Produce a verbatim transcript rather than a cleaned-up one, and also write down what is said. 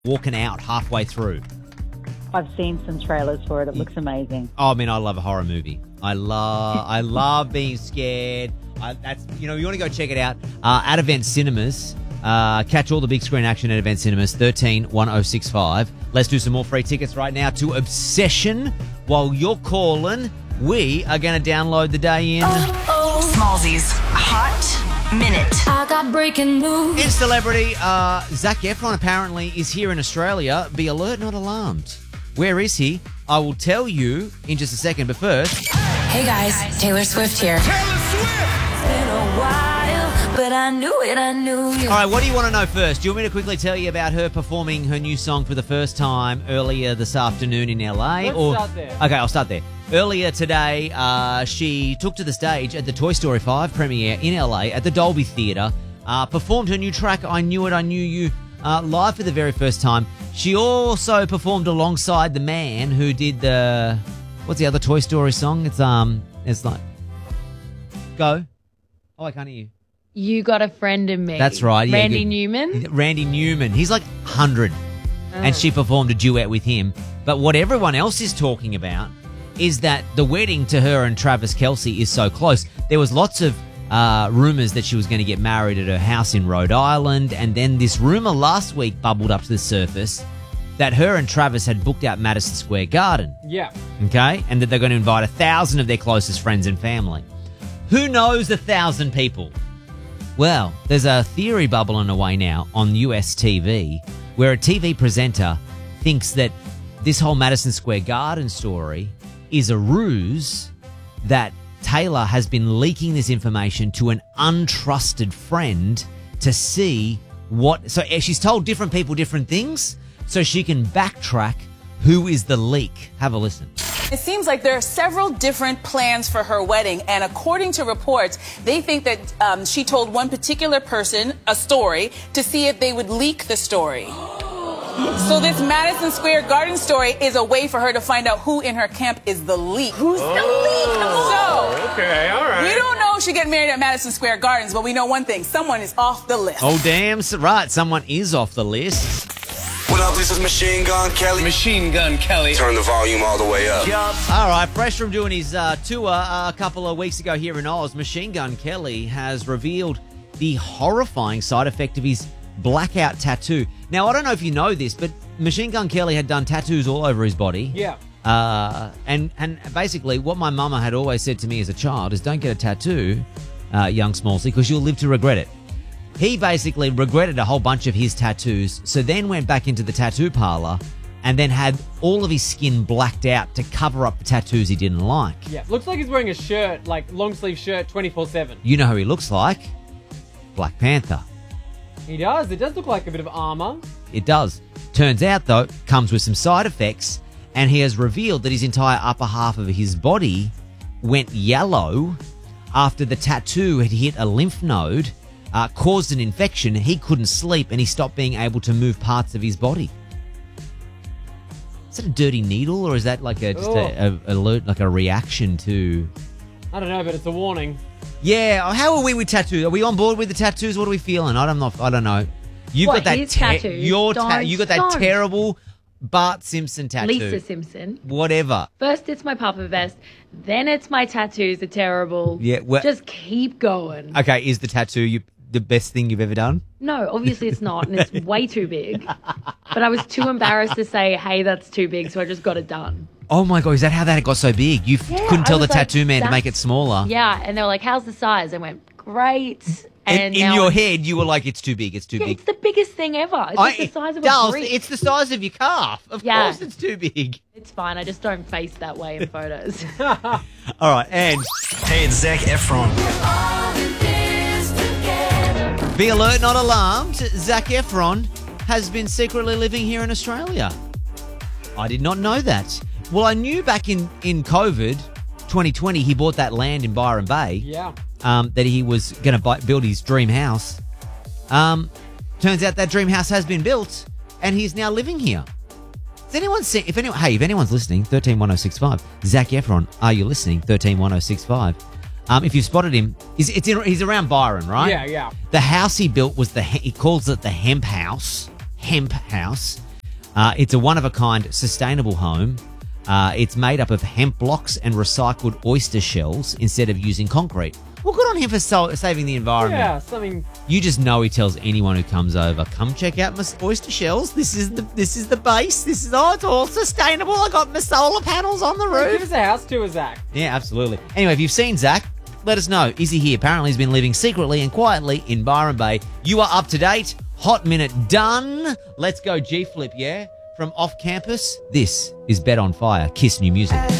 walking out halfway through. I've seen some trailers for it. It looks amazing. Oh, I mean, I love a horror movie. I love, I love being scared. I, that's you know, you want to go check it out uh, at Event Cinemas. Uh, catch all the big screen action at Event Cinemas. thirteen one oh six five. Let's do some more free tickets right now to Obsession. While you're calling, we are going to download the day in. Oh, oh. Smallzy's Hot Minute. I got breaking news. In celebrity, uh, Zac Efron apparently is here in Australia. Be alert, not alarmed. Where is he? I will tell you in just a second, but first... Hey guys, Taylor Swift here. Taylor Swift! It's been a while, but I knew it, I knew you. All right, what do you want to know first? Do you want me to quickly tell you about her performing her new song for the first time earlier this afternoon in L A? Let's or... start there. Okay, I'll start there. Earlier today, uh, she took to the stage at the Toy Story five premiere in L A at the Dolby Theatre, uh, performed her new track, I Knew It, I Knew You, uh, live for the very first time. She also performed alongside the man who did the... What's the other Toy Story song? It's, um, it's like... Go. Oh, I can't hear you. You Got a Friend in Me. That's right. Yeah, Randy good. Newman. Randy Newman. He's like one hundred. Oh. And she performed a duet with him. But what everyone else is talking about is that the wedding to her and Travis Kelce is so close. There was lots of uh, rumours that she was going to get married at her house in Rhode Island. And then this rumour last week bubbled up to the surface that her and Travis had booked out Madison Square Garden. Yeah. Okay? And that they're going to invite a thousand of their closest friends and family. Who knows a thousand people? Well, there's a theory bubbling away now on U S T V where a T V presenter thinks that this whole Madison Square Garden story is a ruse, that Taylor has been leaking this information to an untrusted friend to see what... So she's told different people different things so she can backtrack who is the leak. Have a listen. It seems like there are several different plans for her wedding, and according to reports, they think that um, she told one particular person a story to see if they would leak the story. So this Madison Square Garden story is a way for her to find out who in her camp is the leak. Who's oh, the leak? So, okay, all right. We don't know if she get married at Madison Square Gardens, but we know one thing. Someone is off the list. Oh, damn right. Someone is off the list. What up, this is Machine Gun Kelly. Machine Gun Kelly. Turn the volume all the way up. All right, fresh from doing his uh, tour uh, a couple of weeks ago here in Oz, Machine Gun Kelly has revealed the horrifying side effect of his blackout tattoo. Now, I don't know if you know this, but Machine Gun Kelly had done tattoos all over his body. Yeah. Uh, and, and basically what my mama had always said to me as a child is don't get a tattoo, uh, young Smallsy, because you'll live to regret it. He basically regretted a whole bunch of his tattoos, so then went back into the tattoo parlor and then had all of his skin blacked out to cover up the tattoos he didn't like. Yeah, looks like he's wearing a shirt, like long sleeve shirt, twenty-four seven. You know who he looks like? Black Panther. He does. It does look like a bit of armor. It does. Turns out, though, comes with some side effects, and he has revealed that his entire upper half of his body went yellow after the tattoo had hit a lymph node, uh, caused an infection. He couldn't sleep, and he stopped being able to move parts of his body. Is that a dirty needle, or is that like a just a, a alert, like a reaction to? I don't know, but it's a warning. Yeah, how are we with tattoos? Are we on board with the tattoos? What are we feeling? I don't know. I don't know. You've what, got that. his Te- tattoos? your ta- Don't, you got that don't. terrible Bart Simpson tattoo. Lisa Simpson. Whatever. First it's my Papa vest, then it's my tattoos are terrible. Yeah, well- Just keep going. Okay, is the tattoo you the best thing you've ever done? No, obviously it's not, and it's way too big. But I was too embarrassed to say, hey, that's too big, so I just got it done. Oh my God, is that how that got so big? You f- Yeah, couldn't tell I the was like, tattoo man to that's- make it smaller. Yeah, and they were like, how's the size? I went, great. And in now your I'm- head, you were like, it's too big, it's too Yeah, big. it's the biggest thing ever. It's I- just the size of Dulce, a brick. it's the size of your calf. Of Yeah. course it's too big. It's fine. I just don't face that way in photos. All right, and Hey, it's Zac Efron. be alert, not alarmed. Zac Efron has been secretly living here in Australia. I did not know that. Well, I knew back in, in COVID twenty twenty, he bought that land in Byron Bay. Yeah. Um, that he was going to build his dream house. Um, turns out that dream house has been built, and he's now living here. Has anyone seen? If anyone, hey, if anyone's listening, thirteen one oh six five. Zac Efron, are you listening? thirteen one oh six five. Um, if you've spotted him, he's, it's in, he's around Byron, right? Yeah, yeah. The house he built was the he calls it the hemp house, hemp house, Uh, it's a one-of-a-kind sustainable home. Uh, it's made up of hemp blocks and recycled oyster shells instead of using concrete. Well, good on him for so- saving the environment. Yeah, something. You just know he tells anyone who comes over, come check out my oyster shells. This is the this is the base. This is oh, it's all sustainable. I got my solar panels on the Give roof. us a house tour, Zach. Yeah, absolutely. Anyway, if you've seen Zach, let us know. Is he here? Apparently, he's been living secretly and quietly in Byron Bay. You are up to date. Hot minute done. Let's go G Flip, yeah? From off campus, this is Bet on Fire. Kiss New Music.